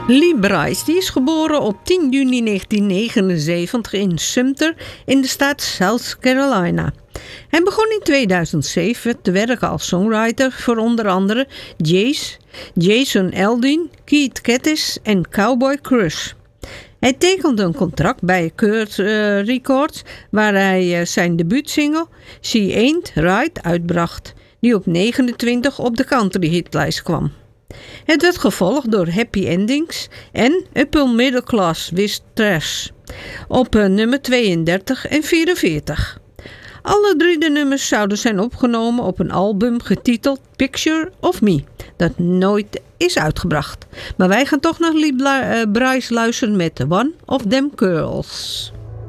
Lee Brice die is geboren op 10 juni 1979 in Sumter in de staat South Carolina. Hij begon in 2007 te werken als songwriter voor onder andere Jace, Jason Aldean, Keith Kattis en Cowboy Crush. Hij tekende een contract bij Kurt Records waar hij zijn debuutsingle She Ain't Right uitbracht, die op 29 op de country hitlijst kwam. Het werd gevolgd door Happy Endings en Upper Middle Class with Trash op nummer 32 en 44. Alle drie de nummers zouden zijn opgenomen op een album getiteld Picture of Me, dat nooit is uitgebracht. Maar wij gaan toch naar Lee Brice luisteren met One of Them Girls.